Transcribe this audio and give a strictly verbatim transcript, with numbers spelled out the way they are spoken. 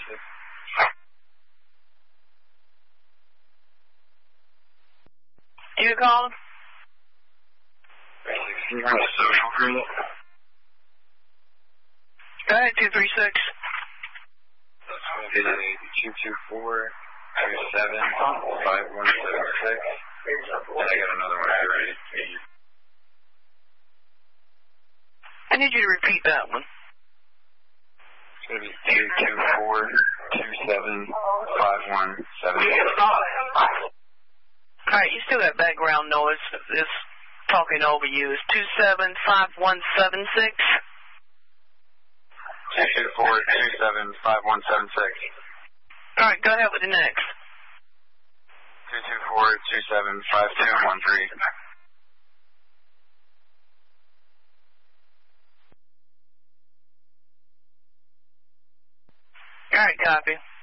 six. You calling? Can you run a social for me? Go ahead, two three six. That's going to be two two four, two seven, five one seven six. And I got another one here ready. I need you to repeat that one. It's going to be two two four, two seven, five one seven six. All right, you still got background noise. This talking over you is two seven five one seven six. two two four, two seven, five one seven six. All right, go ahead with the next. two two four, two seven, five two one three. All right, copy.